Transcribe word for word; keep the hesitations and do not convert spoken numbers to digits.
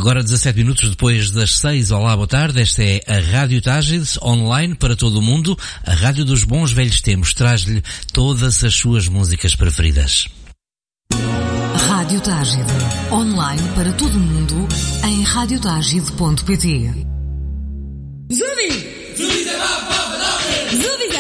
Agora dezassete minutos depois das seis. Olá, boa tarde. Esta é a Rádio Tágides, online para todo o mundo. A rádio dos bons velhos tempos traz-lhe todas as suas músicas preferidas. Rádio Tágide, online para todo o mundo em rádio tágide ponto pt. Zubi! Zubi! Zubi!